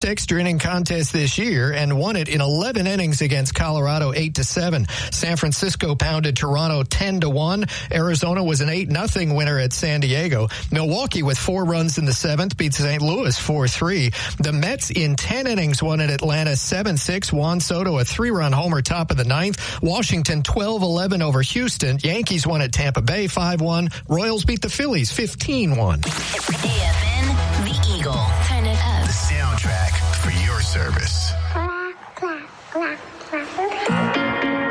extra inning contest this year and won it in 11 innings against Colorado 8-7. San Francisco pounded Toronto 10-1. Arizona was an 8-0 winner at San Diego. Milwaukee with 4 runs in the 7th beat St. Louis 4-3. The Mets in 10 innings won at Atlanta 7-6. Juan Soto a 3-run homer top of the 9th. Washington 12-11 over Houston. Yankees won at Tampa Bay 5-1. Royals beat the Phillies 15-1. AFN, The Eagle. Turn it up. The soundtrack for your service.